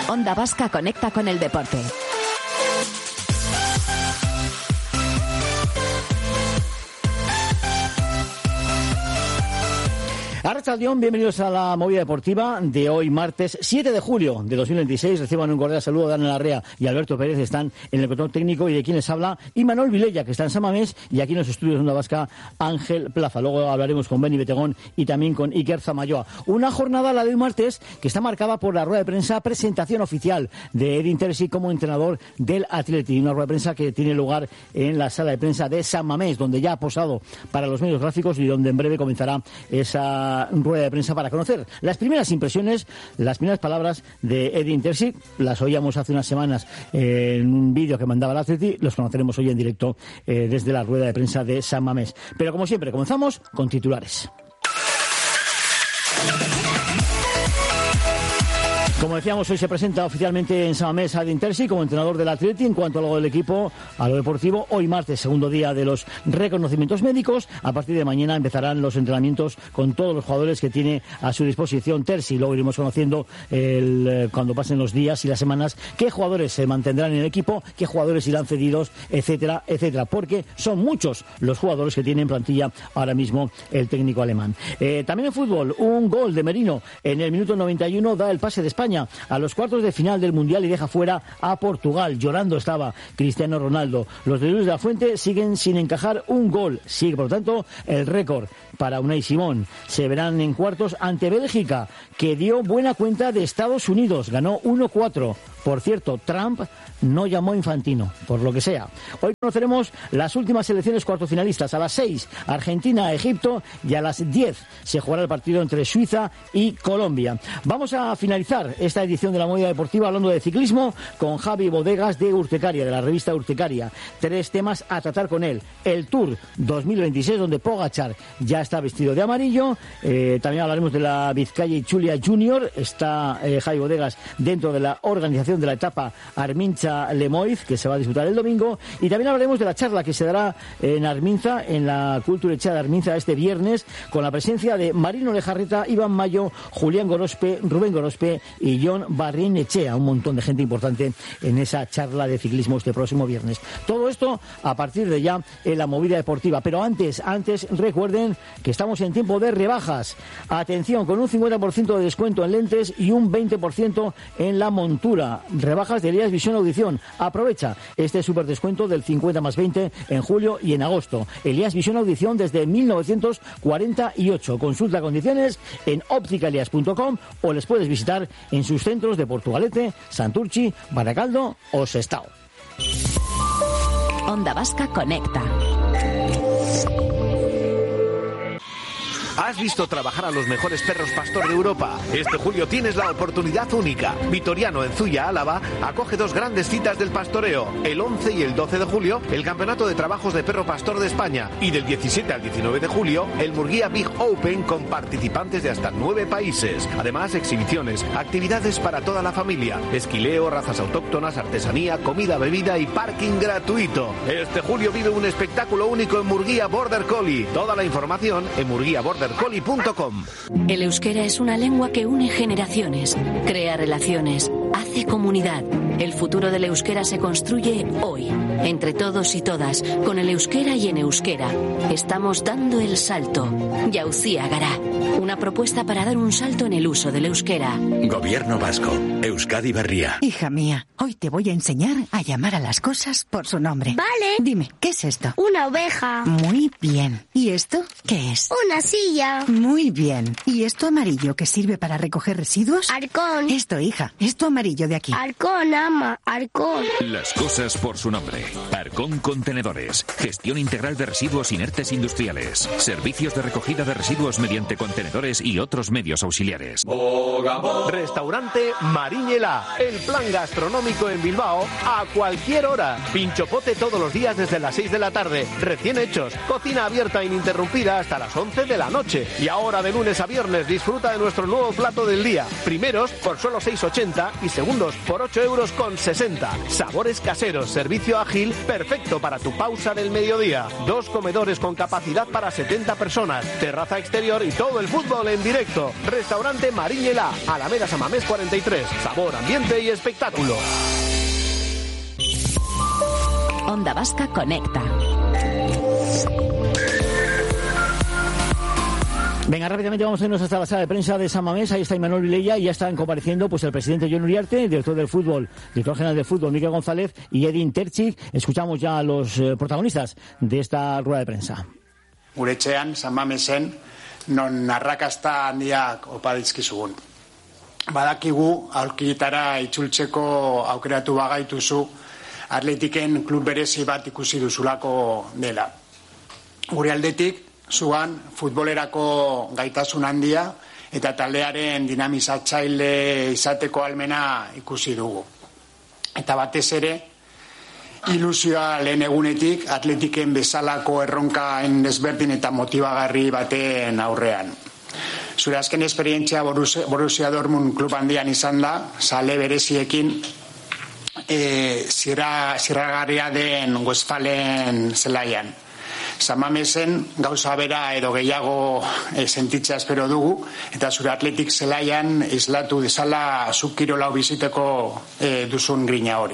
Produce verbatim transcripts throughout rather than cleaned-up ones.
Onda Vasca conecta con el deporte. Arratsaldeón, bienvenidos a la movida deportiva de hoy, martes siete de julio de dos mil veintiséis. Reciban un cordial saludo. Dani Larrea y Alberto Pérez están en el control técnico, y de quienes habla Imanol Vilella, que está en San Mamés, y aquí en los estudios de Onda Vasca Ángel Plaza. Luego hablaremos con Beni Betegón y también con Iker Zamayoa. Una jornada, la de hoy martes, que está marcada por la rueda de prensa, presentación oficial de Edin Terzic como entrenador del Athletic. Una rueda de prensa que tiene lugar en la sala de prensa de San Mamés, donde ya ha posado para los medios gráficos y donde en breve comenzará esa rueda de prensa para conocer las primeras impresiones, las primeras palabras de Edin Terzic. Las oíamos hace unas semanas eh, en un vídeo que mandaba el Athletic. Los conoceremos hoy en directo eh, desde la rueda de prensa de San Mamés. Pero como siempre, comenzamos con titulares. Como decíamos, hoy se presenta oficialmente en San Mamés Edin Terzic como entrenador del Athletic. En cuanto a lo del equipo, a lo deportivo, hoy martes, segundo día de los reconocimientos médicos. A partir de mañana empezarán los entrenamientos con todos los jugadores que tiene a su disposición Terzic. Luego iremos conociendo, el, cuando pasen los días y las semanas, qué jugadores se mantendrán en el equipo, qué jugadores irán cedidos, etcétera, etcétera. Porque son muchos los jugadores que tiene en plantilla ahora mismo el técnico alemán. Eh, también en fútbol, un gol de Merino en el minuto noventa y uno da el pase de España a los cuartos de final del Mundial y deja fuera a Portugal. Llorando estaba Cristiano Ronaldo. Los de Luis de la Fuente siguen sin encajar un gol. Sigue, por lo tanto, el récord para Unai Simón. Se verán en cuartos ante Bélgica, que dio buena cuenta de Estados Unidos. Ganó uno cuatro. Por cierto, Trump no llamó a Infantino, por lo que sea. Hoy conoceremos las últimas selecciones cuartofinalistas. A las seis, Argentina, Egipto, y a las diez se jugará el partido entre Suiza y Colombia. Vamos a finalizar esta edición de la movida deportiva hablando de ciclismo con Javi Bodegas de Urtecaria, de la revista Urtecaria. Tres temas a tratar con él. El Tour dos mil veintiséis, donde Pogačar ya está vestido de amarillo. Eh, también hablaremos de la Vizcaya y Chulia Junior. Está eh, Javi Bodegas dentro de la organización de la etapa Arminza-Lemoiz, que se va a disputar el domingo. Y también hablaremos de la charla que se dará en Arminza, en la Cultura Echea de Arminza, este viernes, con la presencia de Marino Lejarreta, Iván Mayo, Julián Gorospe, Rubén Gorospe y John Barrín-Echea. Un montón de gente importante en esa charla de ciclismo este próximo viernes. Todo esto a partir de ya en la movida deportiva. Pero antes, antes recuerden que estamos en tiempo de rebajas. Atención, con un cincuenta por ciento de descuento en lentes y un veinte por ciento en la montura. Rebajas de Elías Visión Audición. Aprovecha este súper descuento del cincuenta más veinte en julio y en agosto. Elías Visión Audición desde mil novecientos cuarenta y ocho. Consulta condiciones en óptica elías punto com o les puedes visitar en sus centros de Portugalete, Santurchi, Baracaldo o Sestao. Onda Vasca conecta. ¿Has visto trabajar a los mejores perros pastor de Europa? Este julio tienes la oportunidad única. Vitoriano, en Zuya, Álava, acoge dos grandes citas del pastoreo. El once y el doce de julio, el Campeonato de Trabajos de Perro Pastor de España. Y del diecisiete al diecinueve de julio, el Murguía Big Open con participantes de hasta nueve países. Además, exhibiciones, actividades para toda la familia, esquileo, razas autóctonas, artesanía, comida, bebida y parking gratuito. Este julio vive un espectáculo único en Murguía Border Collie. Toda la información en murguía border collie punto com. El euskera es una lengua que une generaciones, crea relaciones, hace comunidad. El futuro del euskera se construye hoy, entre todos y todas, con el euskera y en euskera. Estamos dando el salto. Yauzía Gará, una propuesta para dar un salto en el uso del euskera. Gobierno vasco, Euskadi Berria. Hija mía, hoy te voy a enseñar a llamar a las cosas por su nombre. Vale. Dime, ¿qué es esto? Una oveja. Muy bien. ¿Y esto qué es? Una silla. Muy bien. ¿Y esto amarillo que sirve para recoger residuos? Arcón. Esto, hija, esto amarillo de aquí. Arcón, ama, Arcón. Las cosas por su nombre. Arcón Contenedores. Gestión integral de residuos inertes industriales. Servicios de recogida de residuos mediante contenedores y otros medios auxiliares. Restaurante Mariñela. El plan gastronómico en Bilbao a cualquier hora. Pinchopote todos los días desde las seis de la tarde. Recién hechos. Cocina abierta ininterrumpida hasta las once de la noche. Y ahora de lunes a viernes disfruta de nuestro nuevo plato del día. Primeros por solo seis ochenta y segundos por ocho euros con sesenta. Sabores caseros, servicio ágil, perfecto para tu pausa del mediodía. Dos comedores con capacidad para setenta personas, terraza exterior y todo el fútbol en directo. Restaurante Mariñela, Alameda San Mamés cuarenta y tres. Sabor, ambiente y espectáculo. Onda Vasca Conecta. Venga, rápidamente vamos a irnos hasta la sala de prensa de San Mamés. Ahí está Imanol Vilella y ya están compareciendo pues el presidente Jon Uriarte, el director del fútbol, director general del fútbol Mikel González y Edin Tertzik. Escuchamos ya a los eh, protagonistas de esta rueda de prensa. Gure etxean, San Mamesen, non arrakasta handiak opa dizkizugun. Badakigu aurkietara itzultzeko aukeratu bagaituzu Atletiken klub berezi bat ikusi duzulako dela. Gure aldetik, zuan futbolerako gaitasun handia eta taldearen dinamizatzaile izateko almena ikusi dugu. Eta batez ere, ilusioa lehen egunetik Atletiken bezalako erronkaen desberdin eta motibagarri baten aurrean. Zure azken esperientzia Borussia Dortmund klub handian izan da, sale bereziekin e, zirragarria den Westfalen zelaian. San Mamesen gauza bera edo gehiago e, sentitzea espero dugu, eta zure Atletik zelaian islatu dezala zuk kirolau biziteko e, duzun grina hori.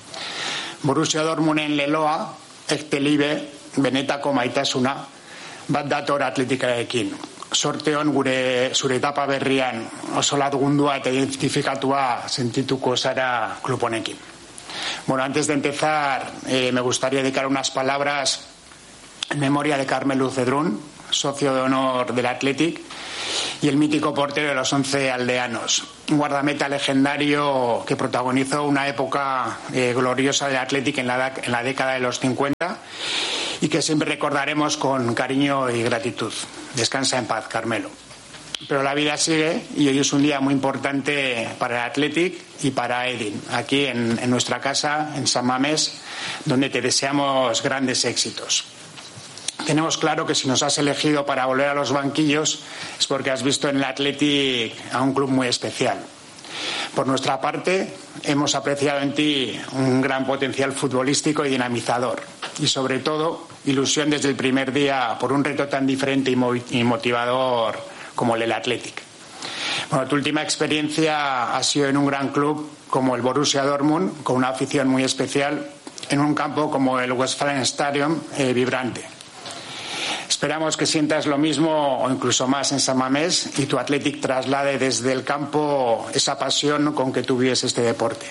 Borussia Dortmunden leloa, ektelibe, benetako maitasuna, bat dator Atletikarekin. Sorte hon gure zure etapa berrian oso latgundua eta identifikatua sentituko zara klub honekin. Bueno, antes de empezar, eh, me gustaría dedicar unas palabras en memoria de Carmelo Cedrún, socio de honor del Athletic, y el mítico portero de los once aldeanos, un guardameta legendario que protagonizó una época eh, gloriosa del Athletic en la, en la década de los cincuenta y que siempre recordaremos con cariño y gratitud. Descansa en paz, Carmelo. Pero la vida sigue y hoy es un día muy importante para el Athletic y para Edin, aquí en, en nuestra casa, en San Mamés, donde te deseamos grandes éxitos. Tenemos claro que si nos has elegido para volver a los banquillos es porque has visto en el Athletic a un club muy especial. Por nuestra parte, hemos apreciado en ti un gran potencial futbolístico y dinamizador. Y sobre todo, ilusión desde el primer día por un reto tan diferente y motivador como el del Athletic. Bueno, tu última experiencia ha sido en un gran club como el Borussia Dortmund, con una afición muy especial, en un campo como el Westfalen Stadium, eh, vibrante. Esperamos que sientas lo mismo o incluso más en San Mamés y tu Athletic traslade desde el campo esa pasión con que tú vives este deporte.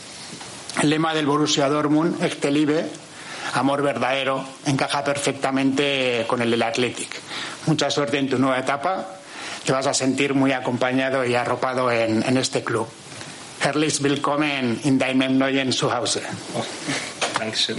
El lema del Borussia Dortmund, Echte Liebe, amor verdadero, encaja perfectamente con el del Athletic. Mucha suerte en tu nueva etapa, te vas a sentir muy acompañado y arropado en, en este club. Herzlich willkommen in deinem neuen Zuhause. Dankeschön.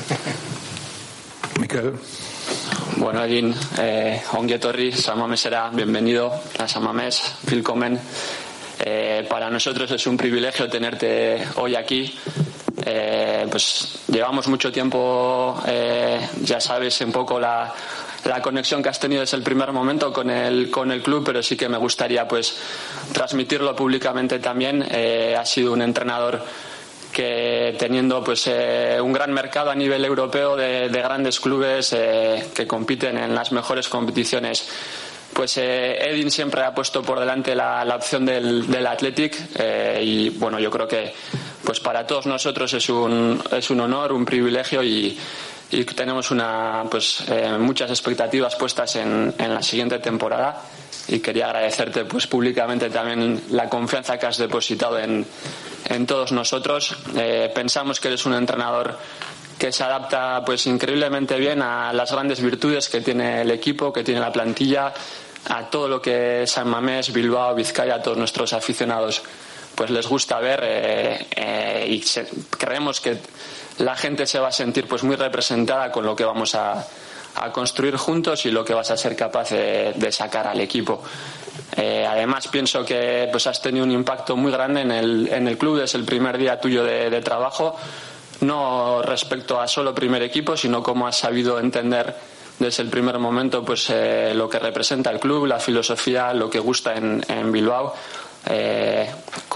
Mikel. Bueno, Edin, eh, ongi etorri, San Mamesera, bienvenido a San Mamés, willkommen. Eh, para nosotros es un privilegio tenerte hoy aquí. Eh, pues llevamos mucho tiempo, eh, ya sabes un poco la, la conexión que has tenido desde el primer momento con el, con el club, pero sí que me gustaría pues transmitirlo públicamente también. Eh, has sido un entrenador que teniendo pues eh, un gran mercado a nivel europeo de, de grandes clubes eh, que compiten en las mejores competiciones, pues eh, Edin siempre ha puesto por delante la, la opción del, del Athletic eh, y bueno, yo creo que pues para todos nosotros es un, es un honor, un privilegio y, y tenemos una pues eh, muchas expectativas puestas en, en la siguiente temporada y quería agradecerte pues públicamente también la confianza que has depositado en en todos nosotros. Eh, pensamos que eres un entrenador que se adapta pues increíblemente bien a las grandes virtudes que tiene el equipo, que tiene la plantilla, a todo lo que San Mamés, Bilbao, Vizcaya, a todos nuestros aficionados pues les gusta ver eh, eh, y se, creemos que la gente se va a sentir pues muy representada con lo que vamos a, a construir juntos y lo que vas a ser capaz de, de sacar al equipo. Eh, además pienso que pues has tenido un impacto muy grande en el, en el club desde el primer día tuyo de, de trabajo, no respecto a solo primer equipo, sino cómo has sabido entender desde el primer momento pues eh, lo que representa el club, la filosofía, lo que gusta en, en Bilbao, eh, cómo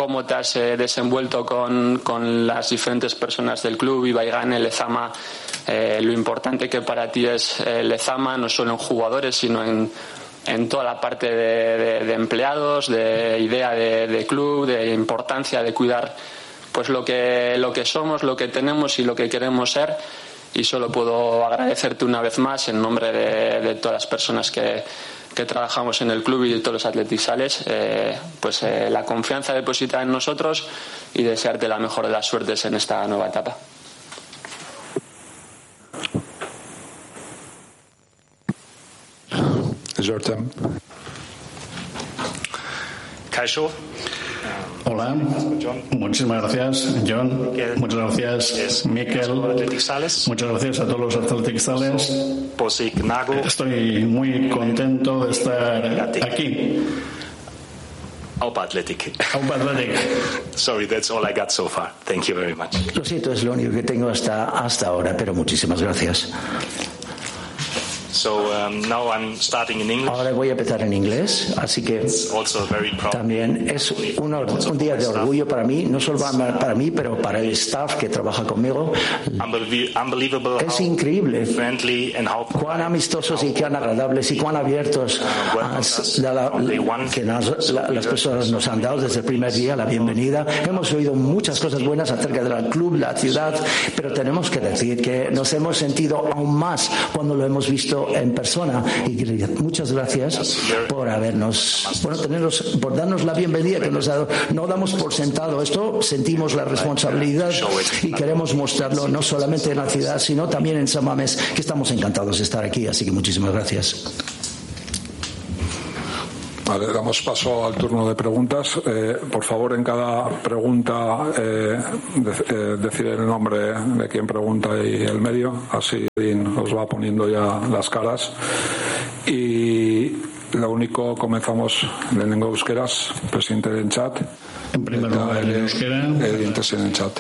cómo te has eh, desenvuelto con, con las diferentes personas del club, Ibaigane, Lezama, eh, lo importante que para ti es eh, Lezama, no solo en jugadores, sino en, en toda la parte de, de, de empleados, de idea de, de club, de importancia de cuidar pues lo que, lo que somos, lo que tenemos y lo que queremos ser. Y solo puedo agradecerte una vez más en nombre de, de todas las personas que, que trabajamos en el club y de todos los atletisales, eh, pues eh, la confianza depositada en nosotros y desearte la mejor de las suertes en esta nueva etapa. Kaixo. Hola, muchísimas gracias, John. Muchas gracias, Mikel. Muchas gracias a todos los atletisales. Estoy muy contento de estar aquí. Aupa Athletic. Aupa Athletic. Sorry, that's all I got so far. Thank you very much. Lo siento, es lo único que tengo hasta, hasta ahora, pero muchísimas gracias. So um, now I'm starting in English. Ahora voy a empezar en inglés, así que también es un, un día de orgullo para mí, no solo para, para mí, pero para el staff que trabaja conmigo. Es increíble cuán amistosos y cuán agradables y cuán abiertos la, la, que nos, la, las personas nos han dado desde el primer día, la bienvenida. Hemos oído muchas cosas buenas acerca del club, la ciudad, pero tenemos que decir que nos hemos sentido aún más cuando lo hemos visto en persona, y muchas gracias por habernos, por tenernos, por darnos la bienvenida que nos ha dado. No damos por sentado esto, sentimos la responsabilidad y queremos mostrarlo no solamente en la ciudad, sino también en San Mamés, que estamos encantados de estar aquí, así que muchísimas gracias. Vale, damos paso al turno de preguntas. Eh, por favor, en cada pregunta eh, de, eh, decir el nombre de quien pregunta y el medio, así os va poniendo ya las caras. Y lo único, comenzamos lehenengo euskeraz, presidente del chat. En primer lugar, el euskera. El presidente del chat.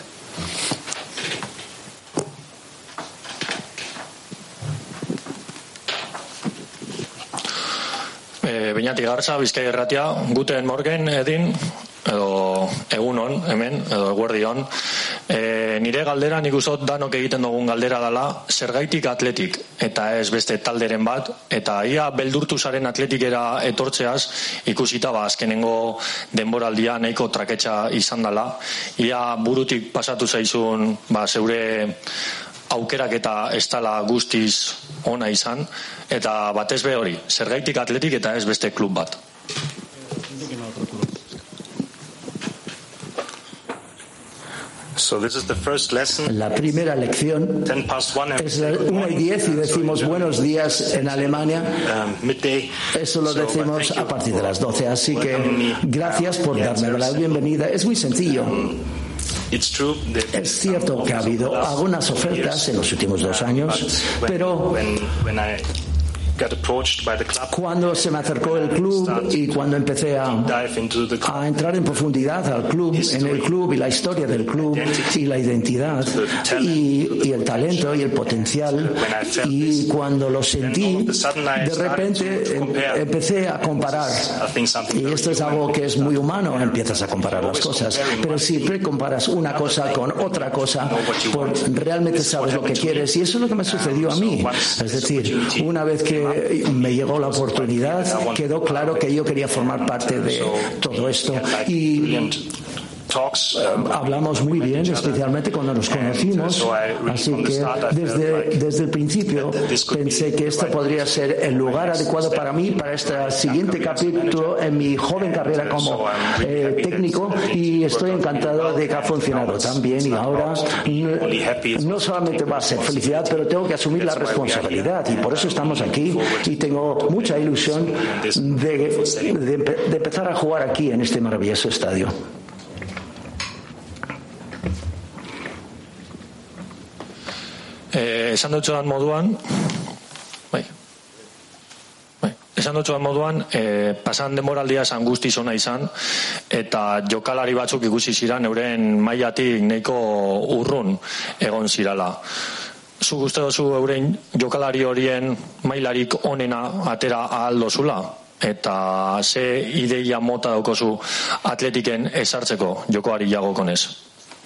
Beñati Garza, Bizkaia Irratia, Guten Morgen edin, edo egunon, hemen, edo eguerdion. E, nire galdera nik uzot danok egiten dugun galdera dela, zergaitik atletik, eta ez beste talderen bat, eta ia beldurtu zaren atletikera etortzeaz, ikusita ba, azkenengo denboraldia nahiko traketxa izan dela, ia burutik pasatu zaizun ba, zeure aukerak eta ez dela guztiz ona izan, eta batez be hori, zergaitik atletik eta ez beste klub bat. So this is the first lesson. La primera lección es la una y diez y decimos buenos días en Alemania. Eso lo decimos a partir de las doce, así que gracias por darme la bienvenida. Es muy sencillo. Es cierto que ha habido algunas ofertas en los últimos dos años, pero cuando se me acercó el club y cuando empecé a, a entrar en profundidad al club, en el club y la historia del club y la identidad y, y el talento y el potencial, y cuando lo sentí, de repente em, empecé a comparar, y esto es algo que es muy humano, empiezas a comparar las cosas, pero siempre comparas una cosa con otra cosa, pues realmente sabes lo que quieres, y eso es lo que me sucedió a mí. Es decir, una vez que me llegó la oportunidad, quedó claro que yo quería formar parte de todo esto, y Uh, hablamos muy bien, especialmente cuando nos conocimos, así que desde, desde el principio pensé que este podría ser el lugar adecuado para mí, para este siguiente capítulo en mi joven carrera como eh, técnico, y estoy encantado de que ha funcionado tan bien, y ahora no, no solamente va a ser felicidad, pero tengo que asumir la responsabilidad, y por eso estamos aquí, y tengo mucha ilusión de, de, de empezar a jugar aquí en este maravilloso estadio. Eh, esan dutxoan moduan bai, bai. esan dutxoan moduan eh, pasan denboraldia esan guztiz ona izan, eta jokalari batzuk ikusi ziran euren mailatik nahiko urrun egon zirala. Zuk uste duzu euren jokalari horien mailarik onena atera ahal dozula? eta ze ideia mota daukozu Atletiken ezartzeko jokoari jagokonez?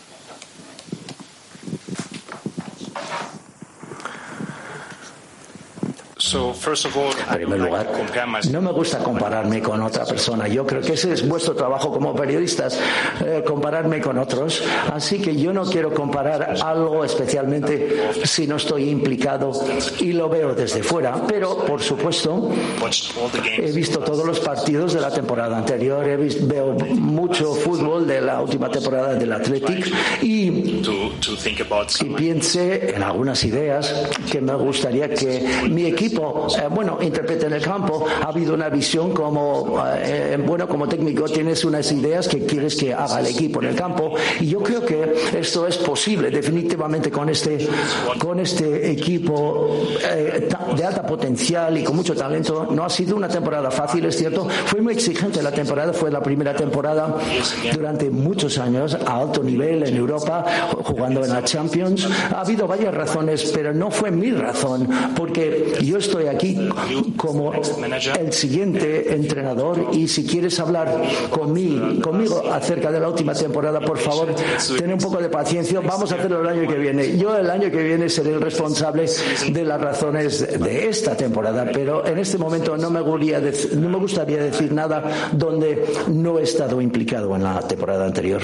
En primer lugar, no me gusta compararme con otra persona. Yo creo que ese es vuestro trabajo como periodistas, eh, compararme con otros. Así que yo no quiero comparar algo especialmente si no estoy implicado y lo veo desde fuera. Pero, por supuesto, he visto todos los partidos de la temporada anterior. He visto, veo mucho fútbol de la última temporada del Athletic y, y piense en algunas ideas que me gustaría que mi equipo Eh, bueno, interprete en el campo. Ha habido una visión como eh, bueno, como técnico tienes unas ideas que quieres que haga el equipo en el campo, y yo creo que esto es posible definitivamente con este con este equipo eh, de alta potencial y con mucho talento. No ha sido una temporada fácil, es cierto, fue muy exigente la temporada, fue la primera temporada durante muchos años a alto nivel en Europa, jugando en la Champions. Ha habido varias razones, pero no fue mi razón, porque yo estoy aquí como el siguiente entrenador, y si quieres hablar conmigo, conmigo acerca de la última temporada, por favor, ten un poco de paciencia. Vamos a hacerlo el año que viene. Yo el año que viene seré el responsable de las razones de esta temporada, pero en este momento no me gustaría decir, no me gustaría decir nada donde no he estado implicado en la temporada anterior.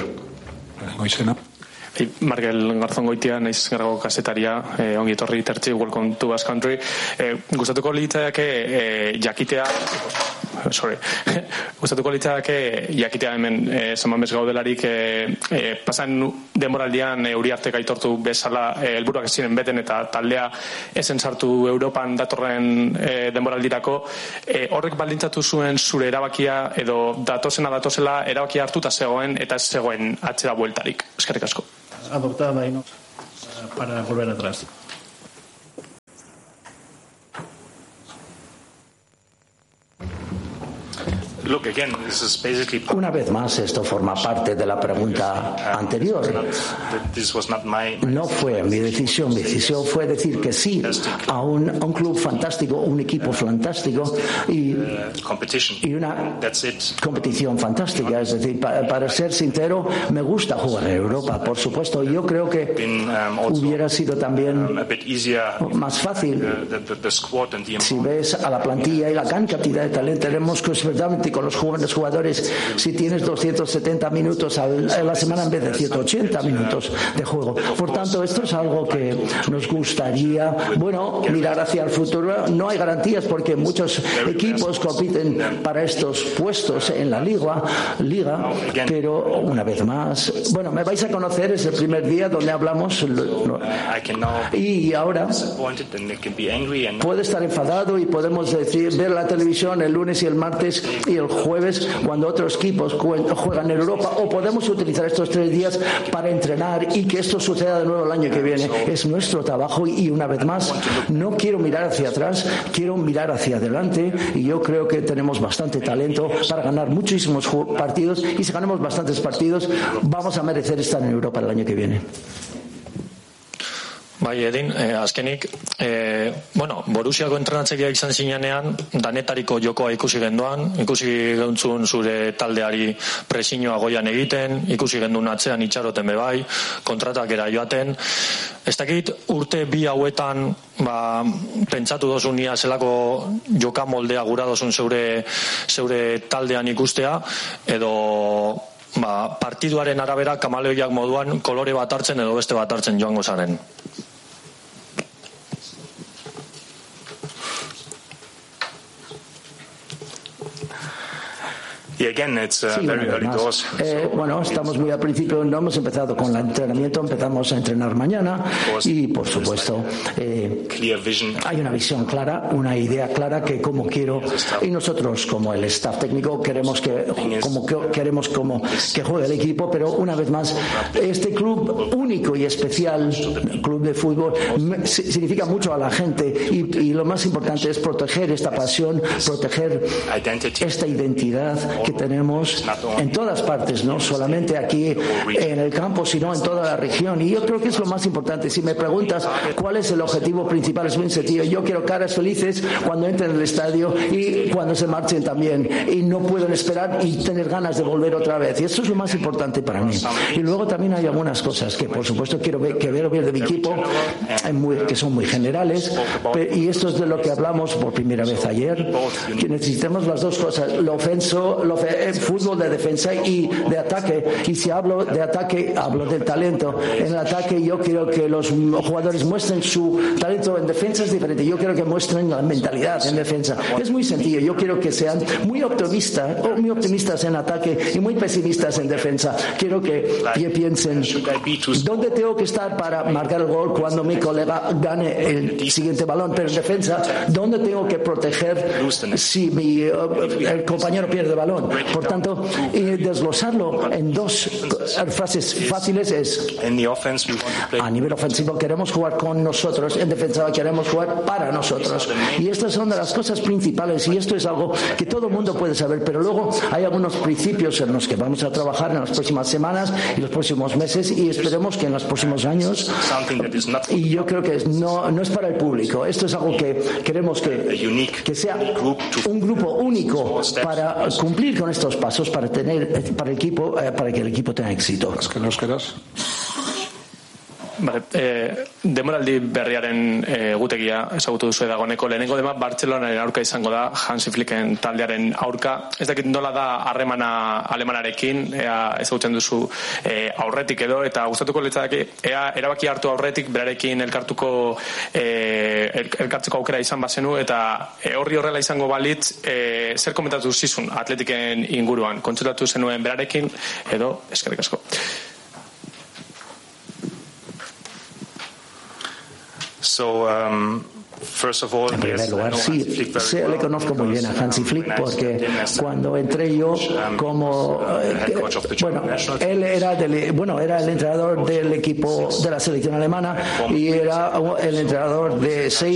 Markel Garzongoitia, naiz Gargo kasetaria, eh, ongi etorri Tertzi, welcome to Basque Country. Eh, gustatuko litzake eh, jakitea, sorry, gustatuko litzake jakitea hemen eh, San Mames gaudelarik eh, eh, pasan denboraldian eh, Uriartek aitortu bezala eh, helburuak ez ziren beten eta taldea esen sartu Europan datorren eh, denboraldirako. Eh, horrek baldintzatu zuen zure erabakia edo datozena datozela erabakia hartuta zegoen eta ez zegoen atzera bueltarik? Eskerrik asko. Adoptada y no para volver atrás. Una vez más, esto forma parte de la pregunta anterior. No fue mi decisión. Mi decisión fue decir que sí a un, a un club fantástico, un equipo fantástico y, y una competición fantástica. Es decir, para, para ser sincero, me gusta jugar en Europa, por supuesto. Yo creo que hubiera sido también más fácil si ves a la plantilla y la gran cantidad de talento. Tenemos que especialmente con los jóvenes jugadores, si tienes doscientos setenta minutos a la semana en vez de ciento ochenta minutos de juego. Por tanto, esto es algo que nos gustaría, bueno, mirar hacia el futuro. No hay garantías porque muchos equipos compiten para estos puestos en la liga, liga, pero una vez más, bueno, me vais a conocer, es el primer día donde hablamos y ahora puede estar enfadado y podemos decir, ver la televisión el lunes y el martes y el jueves cuando otros equipos juegan en Europa, o podemos utilizar estos tres días para entrenar y que esto suceda de nuevo el año que viene. Es nuestro trabajo y una vez más no quiero mirar hacia atrás, quiero mirar hacia adelante, y yo creo que tenemos bastante talento para ganar muchísimos partidos, y si ganamos bastantes partidos vamos a merecer estar en Europa el año que viene. Bai, Edin, eh, azkenik, eh, bueno, Borussiako entrenatzekia izan zinenean, danetariko jokoa ikusi genduan, ikusi gentzun zure taldeari presiñoa goian egiten, ikusi gendun atzean itxaroten bebai, kontratakera joaten. Ez dakit urte bi hauetan, ba, pentsatu dozun nia zelako joka moldea gura dozun zeure, zeure taldean ikustea, edo ba, partiduaren arabera kamaleoiak moduan kolore bat hartzen edo beste bat hartzen joango zaren. Y again, it's uh, sí, very early doors. Eh, bueno, estamos muy al principio, no hemos empezado con el entrenamiento, empezamos a entrenar mañana y, por supuesto, eh, hay una visión clara, una idea clara que como quiero, y nosotros como el staff técnico queremos que, como que queremos como que juegue el equipo, pero una vez más, este club único y especial, club de fútbol, significa mucho a la gente y, y lo más importante es proteger esta pasión, proteger esta identidad que tenemos en todas partes, no solamente aquí en el campo, sino en toda la región. Y yo creo que es lo más importante. Si me preguntas cuál es el objetivo principal, es muy sencillo. Yo quiero caras felices cuando entren en el estadio y cuando se marchen también. Y no pueden esperar y tener ganas de volver otra vez. Y esto es lo más importante para mí. Y luego también hay algunas cosas que, por supuesto, quiero ver, que veo bien de mi equipo, muy, que son muy generales. Y esto es de lo que hablamos por primera vez ayer, que necesitamos las dos cosas, lo ofenso, lo, el fútbol de defensa y de ataque. Y si hablo de ataque, hablo del talento. En el ataque yo quiero que los jugadores muestren su talento. En defensa es diferente. Yo quiero que muestren la mentalidad en defensa. Es muy sencillo. Yo quiero que sean muy optimistas, o muy optimistas en ataque y muy pesimistas en defensa. Quiero que, que piensen dónde tengo que estar para marcar el gol cuando mi colega gane el siguiente balón, pero en defensa, dónde tengo que proteger si mi, el compañero pierde el balón. Por tanto, y desglosarlo en dos frases fáciles es: a nivel ofensivo queremos jugar con nosotros, en defensa queremos jugar para nosotros. Y estas son de las cosas principales, y esto es algo que todo el mundo puede saber, pero luego hay algunos principios en los que vamos a trabajar en las próximas semanas y los próximos meses, y esperemos que en los próximos años. Y yo creo que no, no es para el público. Esto es algo que queremos que, que sea un grupo único para cumplir con estos pasos, para tener para el equipo, para que el equipo tenga éxito. ¿Es que nos quedas? Vale, eh, demoraldi berriaren eh, gutegia ezagutu duzu dagoeneko. Lehenengo dema Bartzelonaren aurka izango da, Hansi Flicken taldearen aurka. Ez dakit nola da harremana alemanarekin, ea ezagutzen duzu eh, aurretik edo, eta gustatuko litzateke ea erabaki hartu aurretik berarekin elkartuko eh, elkartzeko aukera izan bazenu, eta eh, horri horrela izango balitz, eh, zer komentatu zizun Atletiken inguruan, kontsultatu zenuen berarekin edo? Eskerrik asko. So, um, first of all, en primer lugar, sí, sí, le conozco muy bien a Hansi Flick, porque cuando entré yo como eh, bueno, él era del, bueno, era el entrenador del equipo de la selección alemana y era el entrenador de seis